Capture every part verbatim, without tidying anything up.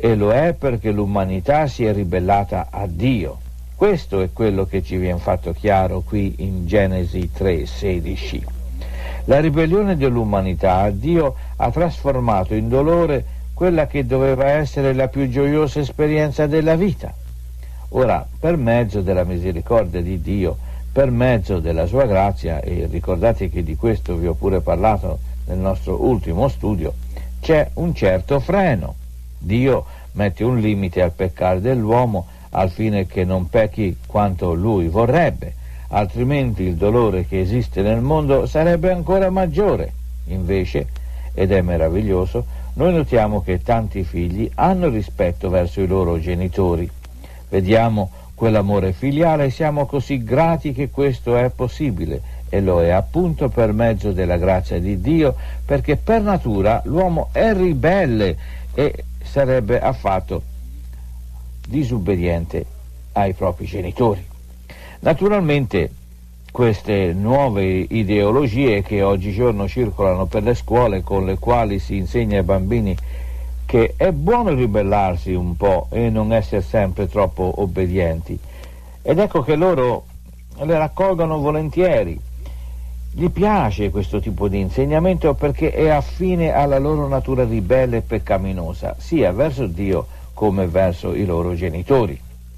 e lo è perché l'umanità si è ribellata a Dio. Questo è quello che ci viene fatto chiaro qui in Genesi tre sedici. La ribellione dell'umanità a Dio ha trasformato in dolore quella che doveva essere la più gioiosa esperienza della vita. Ora, per mezzo della misericordia di Dio, per mezzo della sua grazia, e ricordate che di questo vi ho pure parlato nel nostro ultimo studio, c'è un certo freno. Dio mette un limite al peccare dell'uomo al fine che non pecchi quanto lui vorrebbe, altrimenti il dolore che esiste nel mondo sarebbe ancora maggiore. Invece, ed è meraviglioso, noi notiamo che tanti figli hanno rispetto verso i loro genitori. Vediamo quell'amore filiale e siamo così grati che questo è possibile, e lo è appunto per mezzo della grazia di Dio, perché per natura l'uomo è ribelle e sarebbe affatto disobbediente ai propri genitori. Naturalmente queste nuove ideologie che oggigiorno circolano per le scuole, con le quali si insegna ai bambini che è buono ribellarsi un po' e non essere sempre troppo obbedienti, ed ecco che loro le raccolgono volentieri. Gli piace questo tipo di insegnamento perché è affine alla loro natura ribelle e peccaminosa, sia verso Dio come verso i loro genitori.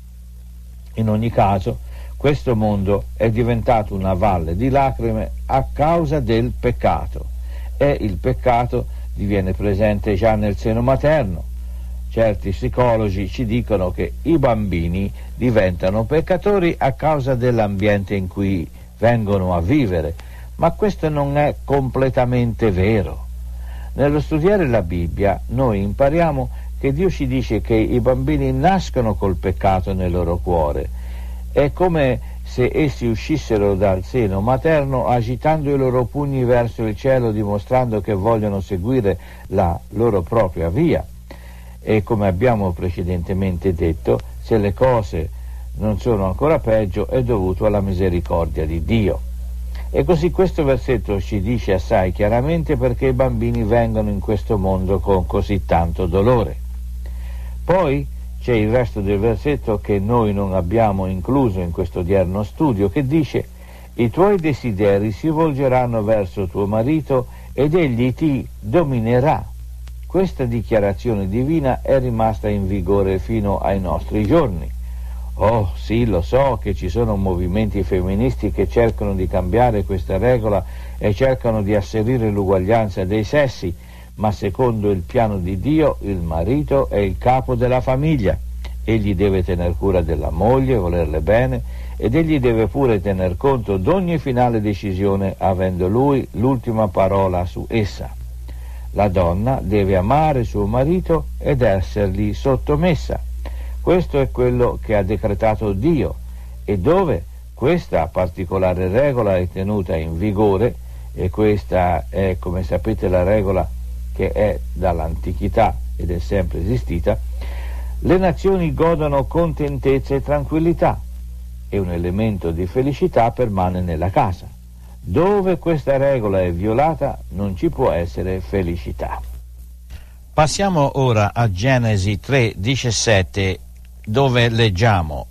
In ogni caso, questo mondo è diventato una valle di lacrime a causa del peccato, e il peccato diviene presente già nel seno materno. Certi psicologi ci dicono che i bambini diventano peccatori a causa dell'ambiente in cui vengono a vivere, ma questo non è completamente vero. Nello studiare la Bibbia noi impariamo che Dio ci dice che i bambini nascono col peccato nel loro cuore. È come se essi uscissero dal seno materno agitando i loro pugni verso il cielo, dimostrando che vogliono seguire la loro propria via. E come abbiamo precedentemente detto, se le cose non sono ancora peggio, è dovuto alla misericordia di Dio. E così questo versetto ci dice assai chiaramente perché i bambini vengono in questo mondo con così tanto dolore. Poi c'è il resto del versetto che noi non abbiamo incluso in questo odierno studio, che dice: i tuoi desideri si volgeranno verso tuo marito ed egli ti dominerà. Questa dichiarazione divina è rimasta in vigore fino ai nostri giorni. Oh sì, lo so che ci sono movimenti femministi che cercano di cambiare questa regola e cercano di asserire l'uguaglianza dei sessi, ma secondo il piano di Dio il marito è il capo della famiglia. Egli deve tener cura della moglie, volerle bene, ed egli deve pure tener conto d'ogni finale decisione, avendo lui l'ultima parola su essa. La donna deve amare suo marito ed essergli sottomessa. Questo è quello che ha decretato Dio, e dove questa particolare regola è tenuta in vigore, e questa è, come sapete, la regola che è dall'antichità ed è sempre esistita, le nazioni godono contentezza e tranquillità, e un elemento di felicità permane nella casa. Dove questa regola è violata non ci può essere felicità. Passiamo ora a Genesi tre diciassette, dove leggiamo: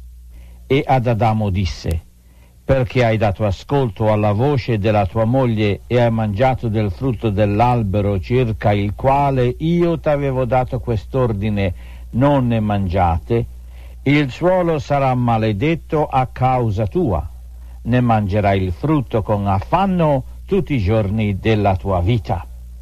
e ad Adamo disse: perché hai dato ascolto alla voce della tua moglie e hai mangiato del frutto dell'albero circa il quale io t'avevo dato quest'ordine, non ne mangiate, il suolo sarà maledetto a causa tua, ne mangerai il frutto con affanno tutti i giorni della tua vita.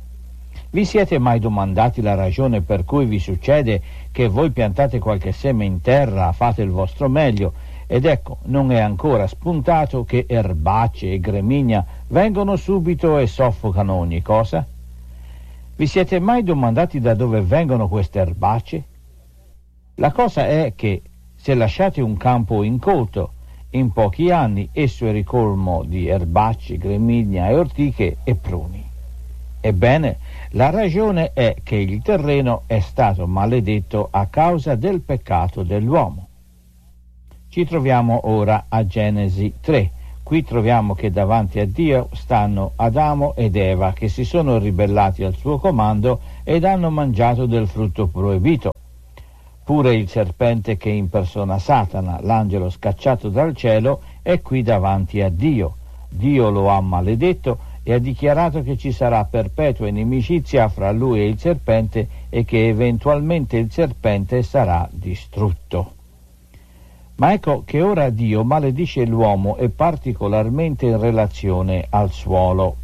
Vi siete mai domandati la ragione per cui vi succede che voi piantate qualche seme in terra, fate il vostro meglio, ed ecco, non è ancora spuntato che erbacce e gramigna vengono subito e soffocano ogni cosa? Vi siete mai domandati da dove vengono queste erbacce? La cosa è che se lasciate un campo incolto, in pochi anni esso è ricolmo di erbacce, gramigna e ortiche e pruni. Ebbene, la ragione è che il terreno è stato maledetto a causa del peccato dell'uomo. Ci troviamo ora a Genesi tre, Qui troviamo che davanti a Dio stanno Adamo ed Eva, che si sono ribellati al suo comando ed hanno mangiato del frutto proibito. Pure il serpente, che impersona Satana, l'angelo scacciato dal cielo, è qui davanti a Dio. Dio lo ha maledetto e ha dichiarato che ci sarà perpetua inimicizia fra lui e il serpente e che eventualmente il serpente sarà distrutto. Ma ecco che ora Dio maledice l'uomo e particolarmente in relazione al suolo.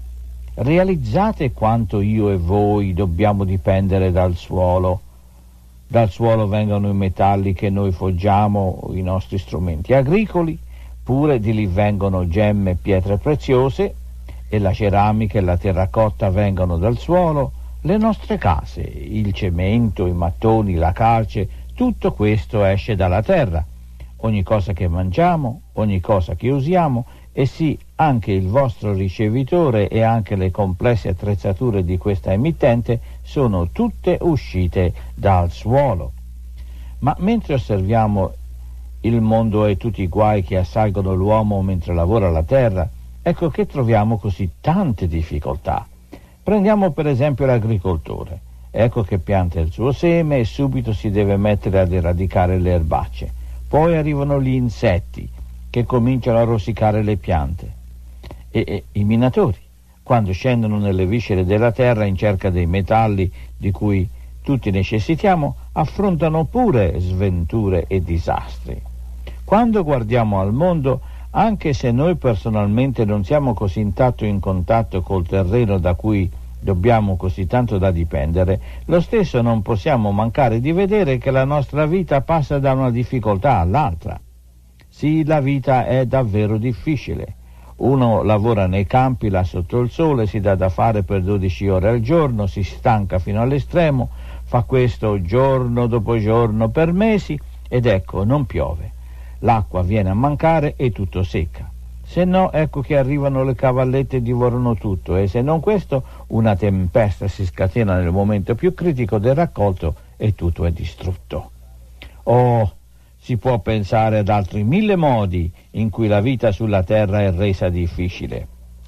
Realizzate quanto io e voi dobbiamo dipendere dal suolo. Dal suolo vengono i metalli che noi foggiamo, i nostri strumenti agricoli, pure di lì vengono gemme e pietre preziose, e la ceramica e la terracotta vengono dal suolo, le nostre case, il cemento, i mattoni, la calce, tutto questo esce dalla terra. Ogni cosa che mangiamo, ogni cosa che usiamo, e sì, anche il vostro ricevitore e anche le complesse attrezzature di questa emittente sono tutte uscite dal suolo. Ma mentre osserviamo il mondo e tutti i guai che assalgono l'uomo mentre lavora la terra, ecco che troviamo così tante difficoltà. Prendiamo per esempio l'agricoltore. Ecco che pianta il suo seme e subito si deve mettere ad eradicare le erbacce. Poi arrivano gli insetti che cominciano a rosicare le piante e, e i minatori, quando scendono nelle viscere della terra in cerca dei metalli di cui tutti necessitiamo, affrontano pure sventure e disastri. Quando guardiamo al mondo, anche se noi personalmente non siamo così tanto in contatto col terreno da cui dobbiamo così tanto da dipendere, lo stesso non possiamo mancare di vedere che la nostra vita passa da una difficoltà all'altra. Sì, la vita è davvero difficile. Uno lavora nei campi là sotto il sole, si dà da fare per dodici ore al giorno, si stanca fino all'estremo, fa questo giorno dopo giorno per mesi ed ecco, non piove. L'acqua viene a mancare e tutto secca. Se no, ecco che arrivano le cavallette e divorano tutto, e se non questo, una tempesta si scatena nel momento più critico del raccolto e tutto è distrutto. Oh, si può pensare ad altri mille modi in cui la vita sulla terra è resa difficile.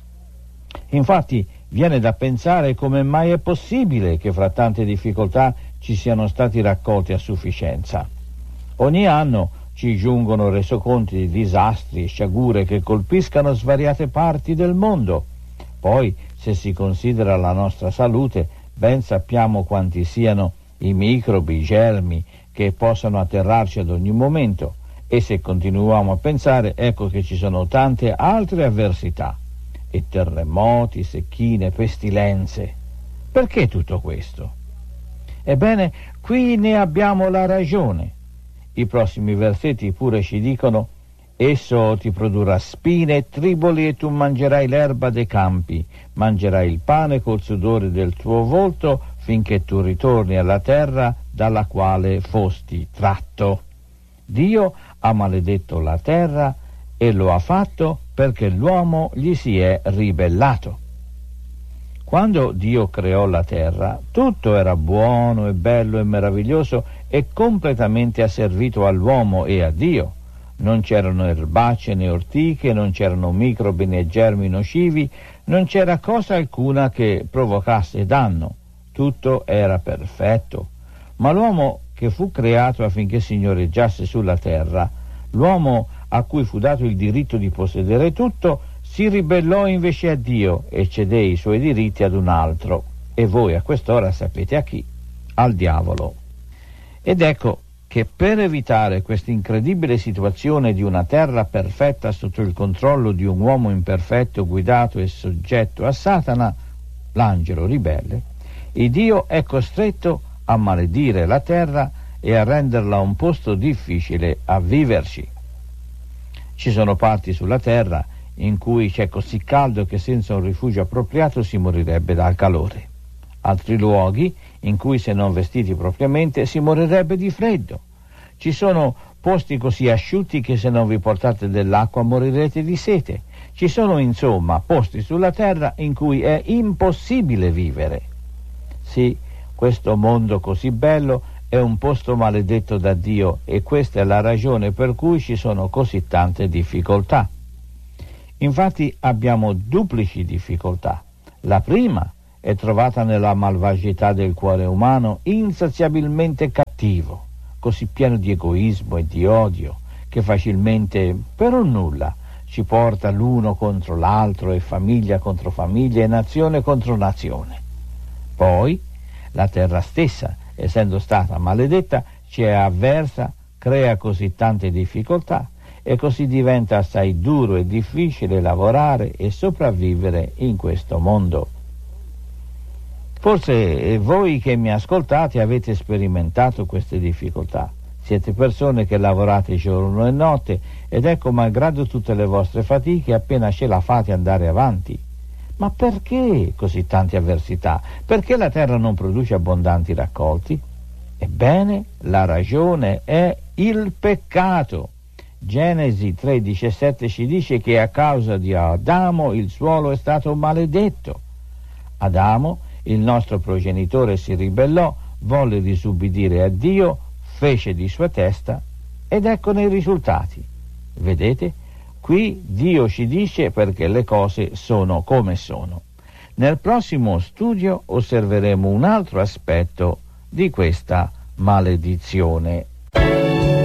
Infatti, viene da pensare come mai è possibile che fra tante difficoltà ci siano stati raccolti a sufficienza. Ogni anno ci giungono resoconti di disastri e sciagure che colpiscano svariate parti del mondo. Poi, se si considera la nostra salute, ben sappiamo quanti siano i microbi, i germi che possano atterrarci ad ogni momento, e se continuiamo a pensare, ecco che ci sono tante altre avversità, e terremoti, secchine, pestilenze. Perché tutto questo? Ebbene, qui ne abbiamo la ragione. I prossimi versetti pure ci dicono: esso ti produrrà spine e triboli e tu mangerai l'erba dei campi, mangerai il pane col sudore del tuo volto finché tu ritorni alla terra dalla quale fosti tratto. Dio ha maledetto la terra e lo ha fatto perché l'uomo gli si è ribellato. Quando Dio creò la terra, tutto era buono e bello e meraviglioso e completamente asservito all'uomo e a Dio. Non c'erano erbacce né ortiche, non c'erano microbi né germi nocivi, non c'era cosa alcuna che provocasse danno. Tutto era perfetto. Ma l'uomo che fu creato affinché signoreggiasse sulla terra, l'uomo a cui fu dato il diritto di possedere tutto, si ribellò invece a Dio e cedé i suoi diritti ad un altro. E voi a quest'ora sapete a chi? Al diavolo. Ed ecco che per evitare questa incredibile situazione di una terra perfetta sotto il controllo di un uomo imperfetto guidato e soggetto a Satana, l'angelo ribelle, il Dio è costretto a maledire la terra e a renderla un posto difficile a viverci. Ci sono parti sulla terra in cui c'è così caldo che senza un rifugio appropriato si morirebbe dal calore. Altri luoghi in cui, se non vestiti propriamente, si morirebbe di freddo. Ci sono posti così asciutti che se non vi portate dell'acqua morirete di sete. Ci sono insomma posti sulla terra in cui è impossibile vivere. Sì, questo mondo così bello è un posto maledetto da Dio e questa è la ragione per cui ci sono così tante difficoltà. Infatti abbiamo duplici difficoltà. La prima è trovata nella malvagità del cuore umano insaziabilmente cattivo, così pieno di egoismo e di odio, che facilmente, per un nulla, ci porta l'uno contro l'altro e famiglia contro famiglia e nazione contro nazione. Poi la terra stessa, essendo stata maledetta, ci è avversa, crea così tante difficoltà e così diventa assai duro e difficile lavorare e sopravvivere in questo mondo. Forse voi che mi ascoltate avete sperimentato queste difficoltà. Siete persone che lavorate giorno e notte ed ecco, malgrado tutte le vostre fatiche, appena ce la fate andare avanti. Ma perché così tante avversità? Perché la terra non produce abbondanti raccolti? Ebbene, la ragione è il peccato. Genesi tre diciassette ci dice che a causa di Adamo il suolo è stato maledetto. Adamo, il nostro progenitore, si ribellò, volle disubbidire a Dio, fece di sua testa ed eccone i risultati. Vedete? Qui Dio ci dice perché le cose sono come sono. Nel prossimo studio osserveremo un altro aspetto di questa maledizione.